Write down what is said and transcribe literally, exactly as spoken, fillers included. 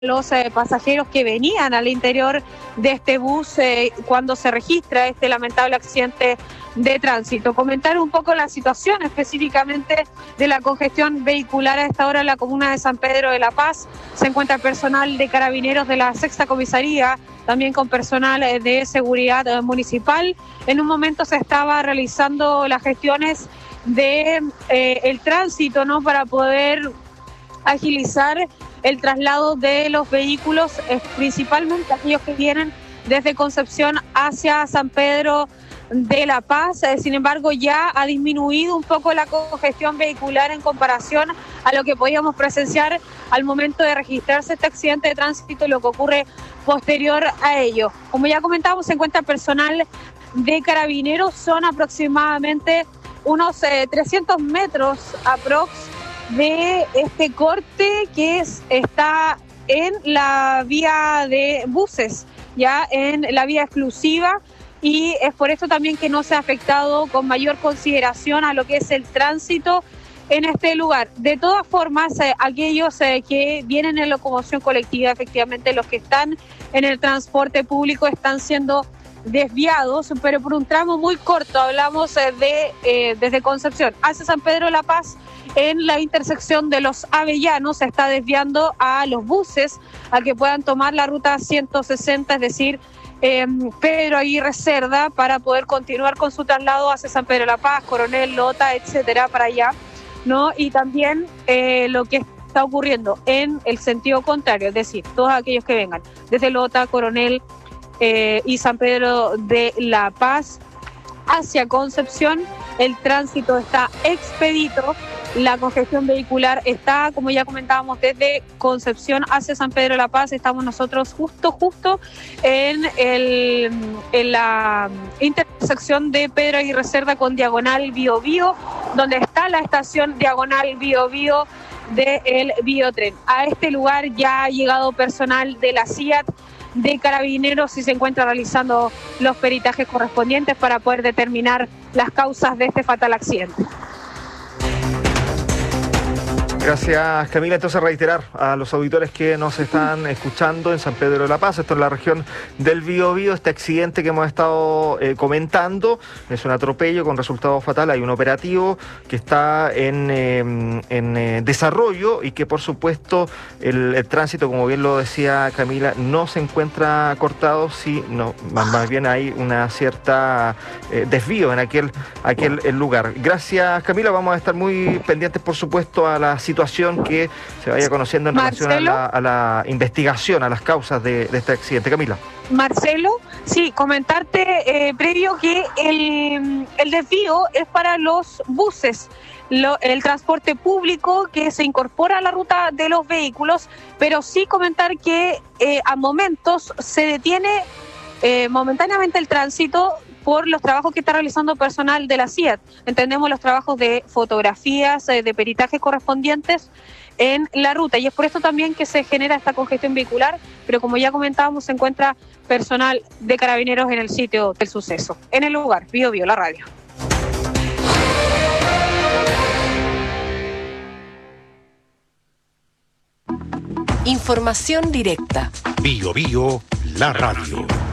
los eh, pasajeros que venían al interior de este bus eh, cuando se registra este lamentable accidente de tránsito. Comentar un poco la situación específicamente de la congestión vehicular a esta hora en la comuna de San Pedro de la Paz. Se encuentra personal de Carabineros de la Sexta Comisaría, también con personal eh, de seguridad eh, municipal. En un momento se estaba realizando las gestiones de eh, el tránsito, ¿no?, para poder agilizar el traslado de los vehículos, eh, principalmente aquellos que vienen desde Concepción hacia San Pedro de la Paz. Eh, sin embargo, ya ha disminuido un poco la congestión vehicular en comparación a lo que podíamos presenciar al momento de registrarse este accidente de tránsito y lo que ocurre posterior a ello. Como ya comentábamos, se encuentra personal de Carabineros, son aproximadamente unos eh, trescientos metros aprox de este corte que es, está en la vía de buses, ya en la vía exclusiva, y es por eso también que no se ha afectado con mayor consideración a lo que es el tránsito en este lugar. De todas formas, eh, aquellos eh, que vienen en locomoción colectiva, efectivamente los que están en el transporte público están siendo desviados, pero por un tramo muy corto. Hablamos eh, de eh, desde Concepción hacia San Pedro de la Paz, en la intersección de los Avellanos se está desviando a los buses a que puedan tomar la ruta ciento sesenta, es decir, eh, Pedro Aguirre Cerda, para poder continuar con su traslado hacia San Pedro de la Paz, Coronel, Lota, etcétera, para allá, ¿no? Y también eh, lo que está ocurriendo en el sentido contrario, es decir, todos aquellos que vengan desde Lota, Coronel eh, y San Pedro de la Paz hacia Concepción, el tránsito está expedito. La congestión vehicular está, como ya comentábamos, desde Concepción hacia San Pedro de la Paz. Estamos nosotros justo, justo en, el, en la intersección de Pedro Aguirre Cerda con Diagonal Bio Bio, donde está la estación Diagonal Bio Bio del Biotren. A este lugar ya ha llegado personal de la C I A T, de Carabineros, y se encuentra realizando los peritajes correspondientes para poder determinar las causas de este fatal accidente. Gracias, Camila. Entonces, reiterar a los auditores que nos están escuchando en San Pedro de la Paz, esto es la región del Biobío, este accidente que hemos estado eh, comentando es un atropello con resultado fatal. Hay un operativo que está en, eh, en eh, desarrollo y que, por supuesto, el, el tránsito, como bien lo decía Camila, no se encuentra cortado, sí, no, más, más bien hay una cierta eh, desvío en aquel, aquel el lugar. Gracias, Camila. Vamos a estar muy pendientes, por supuesto, a la situación que se vaya conociendo en Marcelo, relación a la, a la investigación, a las causas de, de este accidente. Camila. Marcelo, sí, comentarte eh, previo que el, el desvío es para los buses, lo, el transporte público que se incorpora a la ruta de los vehículos, pero sí comentar que eh, a momentos se detiene eh, momentáneamente el tránsito por los trabajos que está realizando personal de la C I A T. Entendemos los trabajos de fotografías, de peritajes correspondientes en la ruta, y es por esto también que se genera esta congestión vehicular, pero como ya comentábamos, se encuentra personal de Carabineros en el sitio del suceso. En el lugar, Bio Bio, la radio. Información directa. Bio Bio, la radio.